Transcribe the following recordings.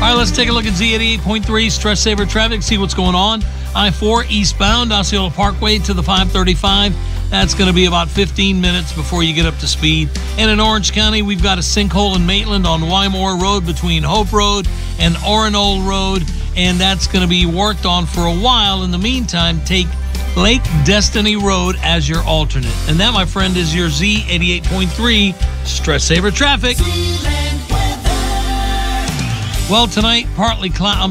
right, let's take a look at Z88.3 Stress Saver traffic, see what's going on. I-4 eastbound, Osceola Parkway to the 535. That's going to be about 15 minutes before you get up to speed. And in Orange County, we've got a sinkhole in Maitland on Wymore Road between Hope Road and Oronold Road, and that's going to be worked on for a while. In the meantime, take Lake Destiny Road as your alternate. And that, my friend, is your Z88.3 Stress Saver traffic. Well, tonight, cloudy.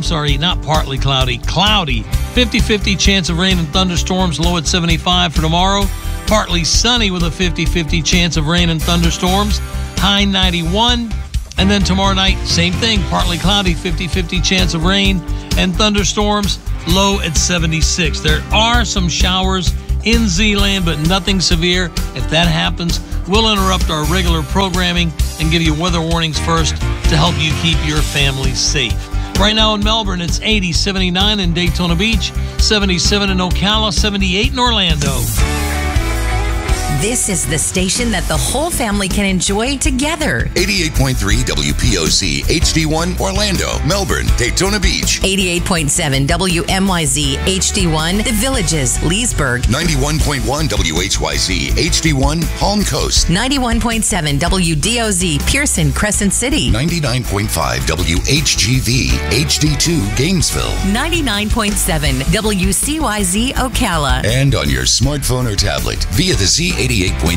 50-50 chance of rain and thunderstorms, low at 75 for tomorrow. Partly sunny with a 50-50 chance of rain and thunderstorms, high 91. And then tomorrow night, same thing, partly cloudy, 50-50 chance of rain and thunderstorms, low at 76. There are some showers in Zeeland, but nothing severe. If that happens, we'll interrupt our regular programming and give you weather warnings first to help you keep your family safe. Right now in Melbourne, it's 80, 79 in Daytona Beach, 77 in Ocala, 78 in Orlando. This is the station that the whole family can enjoy together. 88.3 WPOC HD1 Orlando, Melbourne, Daytona Beach. 88.7 WMYZ HD1 The Villages, Leesburg. 91.1 WHYZ HD1 Palm Coast. 91.7 WDOZ Pearson, Crescent City. 99.5 WHGV HD2 Gainesville. 99.7 WCYZ Ocala. And on your smartphone or tablet via the Z88.3